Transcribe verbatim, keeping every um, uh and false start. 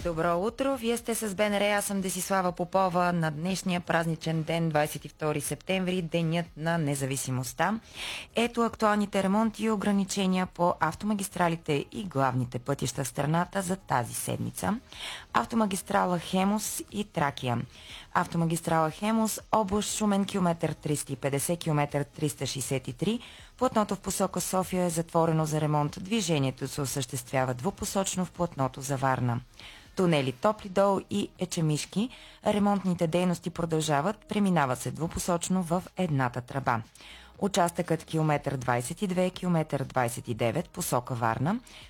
Добро утро! Вие сте с БНР, аз съм Десислава Попова на днешния празничен ден, двадесет и втори септември, денят на независимостта. Ето актуалните ремонти и ограничения по автомагистралите и главните пътища в страната за тази седмица. Автомагистрала Хемус и Тракия. Автомагистрала Хемус, област Шумен, километър триста и петдесет, километър триста шестдесет и три. Платното в посока София е затворено за ремонт. Движението се осъществява двупосочно в платното за Варна. Тунели Топли дол и Ечемишки. Ремонтните дейности продължават. Преминава се двупосочно в едната тръба. Участъкът километър двадесет и две, километър двадесет и девет, посока Варна.